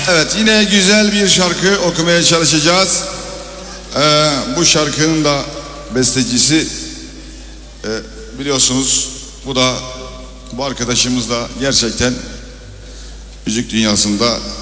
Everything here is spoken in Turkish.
Evet, yine güzel bir şarkı okumaya çalışacağız. Bu şarkının da bestecisi biliyorsunuz, bu arkadaşımız da gerçekten müzik dünyasında